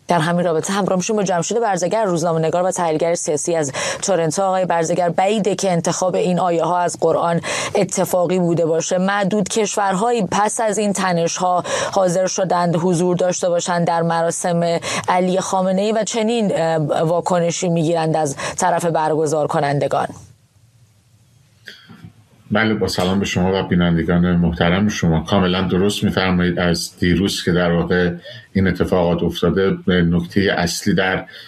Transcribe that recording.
در همین رابطه همراه میشیم با جمشید برزگر، روزنامه‌نگار و تحلیلگر سیاسی از تورنتو. آقای برزگر، بعیده که انتخاب این آیه ها از قرآن اتفاقی بوده باشه. معدود کشورهایی پس از این تنش‌ها حاضر شدند حضور داشته باشند در مراسم علی خامنه‌ای و چنین واکنشی میگیرند از طرف برگزار کنندگان. بله، با سلام به شما و بینندگان محترم شما. کاملا درست می‌فرمایید. از دیروز که در واقع این اتفاقات افتاده، نکته اصلی در